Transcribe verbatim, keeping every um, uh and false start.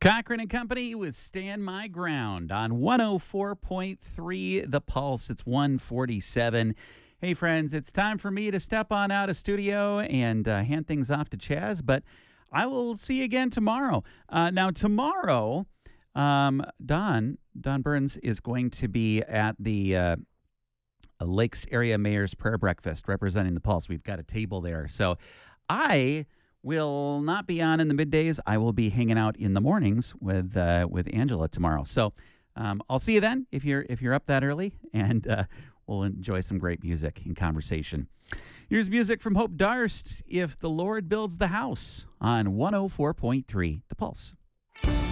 Cochran and Company with Stand My Ground on one oh four point three The Pulse. It's one forty-seven. Hey, friends, it's time for me to step on out of studio and uh, hand things off to Chaz, but I will see you again tomorrow. Uh, now, tomorrow, um, Don, Don Burns is going to be at the uh, Lakes Area Mayor's Prayer Breakfast representing the Pulse. We've got a table there. So I will not be on in the middays. I will be hanging out in the mornings with uh, with Angela tomorrow. So um, I'll see you then if you're if you're up that early, and uh, we'll enjoy some great music and conversation. Here's music from Hope Darst, If the Lord Builds the House, on one oh four point three The Pulse.